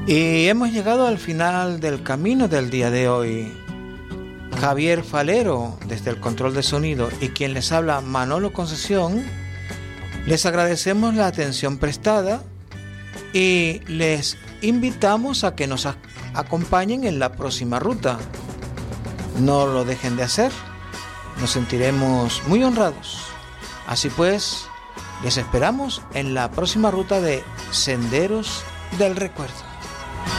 Y hemos llegado al final del camino del día de hoy. Javier Falero, desde el control de sonido, y quien les habla, Manolo Concesión, les agradecemos la atención prestada y les invitamos a que nos acompañen en la próxima ruta. No lo dejen de hacer, nos sentiremos muy honrados. Así pues, les esperamos en la próxima ruta de Senderos del Recuerdo.